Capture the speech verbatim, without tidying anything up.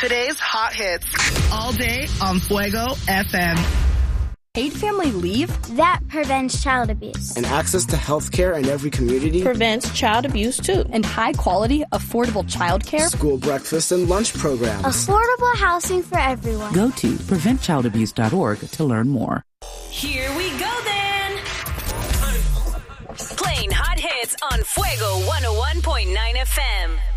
Today's hot hits. All day on Fuego F M. Paid family leave? That prevents child abuse. And access to health care in every community? Prevents child abuse, too. And high-quality, affordable child care? School breakfast and lunch programs. Affordable housing for everyone. Go to prevent child abuse dot org to learn more. Here we go, then. Playing hot hits on Fuego one oh one point nine F M.